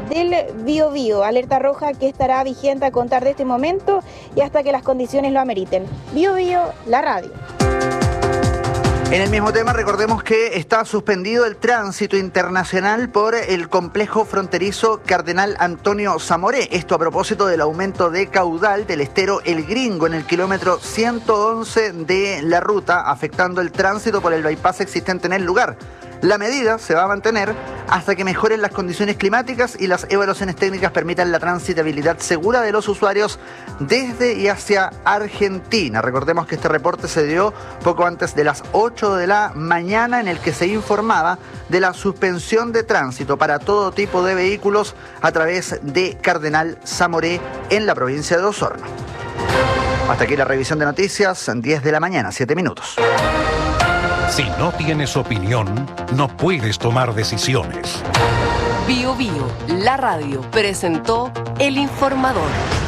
del Biobío. Alerta roja que estará vigente a contar de este momento y hasta que las condiciones lo ameriten. Biobío, la radio. En el mismo tema, recordemos que está suspendido el tránsito internacional por el complejo fronterizo Cardenal Antonio Zamoré. Esto a propósito del aumento de caudal del estero El Gringo en el kilómetro 111 de la ruta, afectando el tránsito por el bypass existente en el lugar. La medida se va a mantener hasta que mejoren las condiciones climáticas y las evaluaciones técnicas permitan la transitabilidad segura de los usuarios desde y hacia Argentina. Recordemos que este reporte se dio poco antes de las 8 de la mañana, en el que se informaba de la suspensión de tránsito para todo tipo de vehículos a través de Cardenal Zamoré en la provincia de Osorno. Hasta aquí la revisión de noticias, 10 de la mañana, 7 minutos. Si no tienes opinión, no puedes tomar decisiones. Biobío, la radio, presentó El Informador.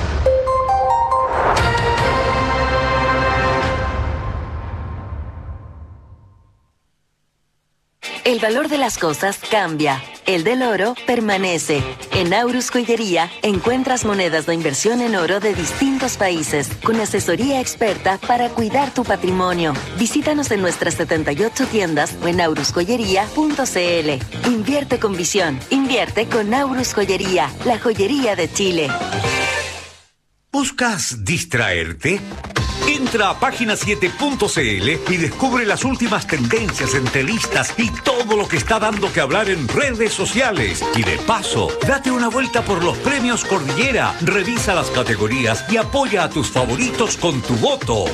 El valor de las cosas cambia. El del oro permanece. En Aurus Joyería encuentras monedas de inversión en oro de distintos países, con asesoría experta para cuidar tu patrimonio. Visítanos en nuestras 78 tiendas o en aurusjoyería.cl. Invierte con visión. Invierte con Aurus Joyería, la joyería de Chile. ¿Buscas distraerte? Entra a página7.cl y descubre las últimas tendencias, entrevistas y todo lo que está dando que hablar en redes sociales. Y de paso, date una vuelta por los premios Cordillera, revisa las categorías y apoya a tus favoritos con tu voto.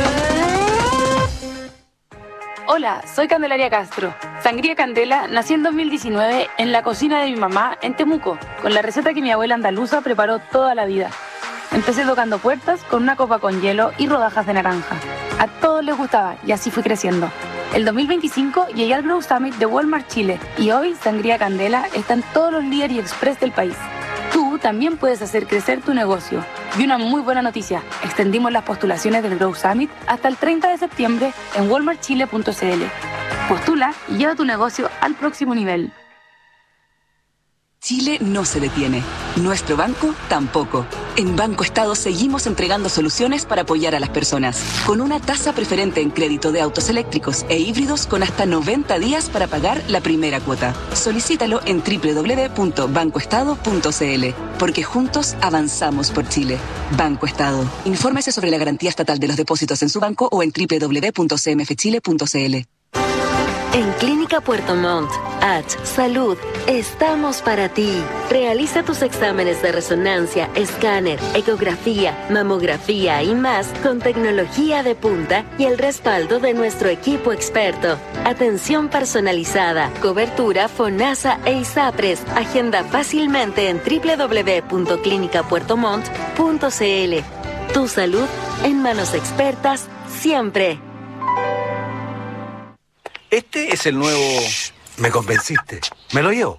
Hola, soy Candelaria Castro. Sangría Candela nació en 2019 en la cocina de mi mamá en Temuco, con la receta que mi abuela andaluza preparó toda la vida. Empecé tocando puertas con una copa con hielo y rodajas de naranja. A todos les gustaba y así fui creciendo. El 2025 llegué al Grow Summit de Walmart Chile y hoy Sangría Candela está en todos los líder y express del país. Tú también puedes hacer crecer tu negocio. Y una muy buena noticia, extendimos las postulaciones del Grow Summit hasta el 30 de septiembre en walmartchile.cl. Postula y lleva tu negocio al próximo nivel. Chile no se detiene. Nuestro banco tampoco. En Banco Estado seguimos entregando soluciones para apoyar a las personas. Con una tasa preferente en crédito de autos eléctricos e híbridos con hasta 90 días para pagar la primera cuota. Solicítalo en www.bancoestado.cl. Porque juntos avanzamos por Chile. Banco Estado. Infórmese sobre la garantía estatal de los depósitos en su banco o en www.cmfchile.cl. En Clínica Puerto Montt, Salud, estamos para ti. Realiza tus exámenes de resonancia, escáner, ecografía, mamografía y más con tecnología de punta y el respaldo de nuestro equipo experto. Atención personalizada, cobertura FONASA e ISAPRES. Agenda fácilmente en www.clinicapuertomont.cl. Tu salud en manos expertas siempre. Este es el nuevo... Me convenciste. ¿Me lo llevo?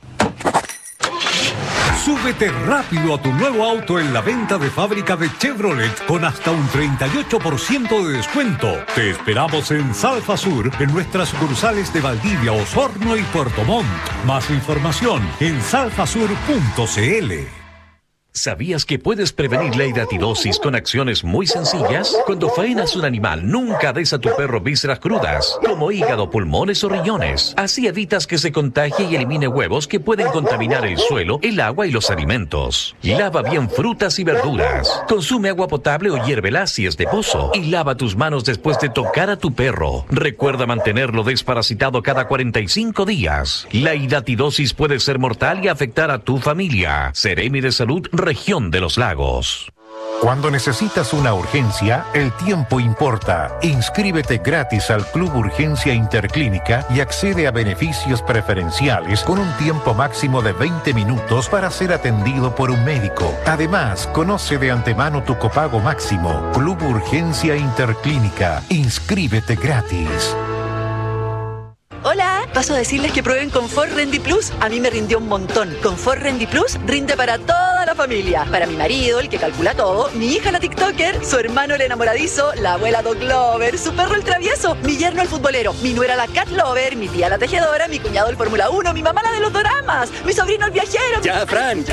Súbete rápido a tu nuevo auto en la venta de fábrica de Chevrolet con hasta un 38% de descuento. Te esperamos en Salfa Sur, en nuestras sucursales de Valdivia, Osorno y Puerto Montt. Más información en salfasur.cl. ¿Sabías que puedes prevenir la hidatidosis con acciones muy sencillas? Cuando faenas un animal, nunca des a tu perro vísceras crudas, como hígado, pulmones o riñones. Así evitas que se contagie y elimine huevos que pueden contaminar el suelo, el agua y los alimentos. Lava bien frutas y verduras. Consume agua potable o hiérvela si es de pozo. Y lava tus manos después de tocar a tu perro. Recuerda mantenerlo desparasitado cada 45 días. La hidatidosis puede ser mortal y afectar a tu familia. Seremi de Salud, Región de los Lagos. Cuando necesitas una urgencia, el tiempo importa. Inscríbete gratis al Club Urgencia Interclínica y accede a beneficios preferenciales con un tiempo máximo de 20 minutos para ser atendido por un médico. Además, conoce de antemano tu copago máximo. Club Urgencia Interclínica. Inscríbete gratis. Hola, paso a decirles que prueben Confort Rendi Plus. A mí me rindió un montón. Confort Rendi Plus rinde para toda la familia. Para mi marido, el que calcula todo, mi hija la TikToker, su hermano el enamoradizo, la abuela Dog Lover, su perro el travieso, mi yerno el futbolero, mi nuera la Cat Lover, mi tía la tejedora, mi cuñado el Fórmula 1, mi mamá la de los doramas, mi sobrino el viajero. Ya, Fran,